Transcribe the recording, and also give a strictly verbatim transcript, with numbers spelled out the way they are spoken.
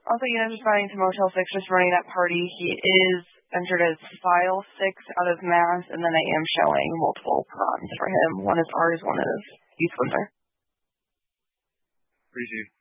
Also, you know, just running to Motel six, just running that party, he is entered as file six out of mass, and then I am showing multiple prawns for him. One is ours, one is Youth Swimmer. Appreciate